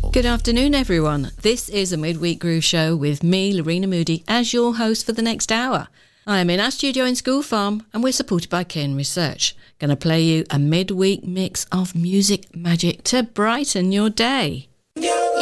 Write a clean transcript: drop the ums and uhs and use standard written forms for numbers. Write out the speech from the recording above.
Good afternoon, everyone. This is a Midweek Groove Show with me, Lorena Moody, as your host for the next hour. I am in our studio in School Farm, and we're supported by Ken Research. Going to play you a midweek mix of music magic to brighten your day.